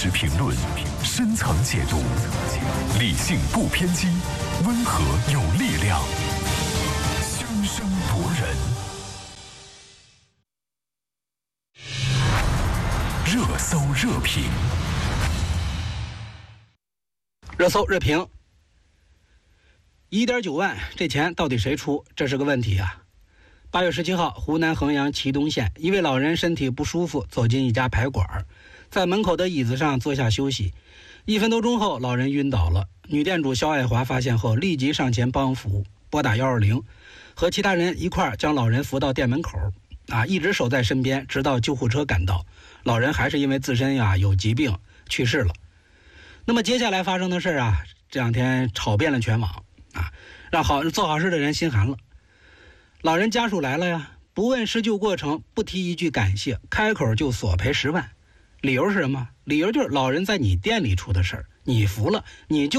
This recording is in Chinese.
实评论，深层解读，理性不偏激，温和有力量，生生夺人。热搜热评， 热搜热评。1.9万，这钱到底谁出？这是个问题啊。8月17号，湖南衡阳祁东县一位老人身体不舒服，走进一家排馆，在门口的椅子上坐下休息。1分多钟后，老人晕倒了。女店主肖爱华发现后，立即上前帮扶，拨打120，和其他人一块儿将老人扶到店门口，一直守在身边，直到救护车赶到。老人还是因为自身有疾病去世了。那么接下来发生的事这两天吵遍了全网让做好事的人心寒了。老人家属来了不问施救过程，不提一句感谢，开口就索赔10万。理由是什么？理由就是老人在你店里出的事儿，你服了，你就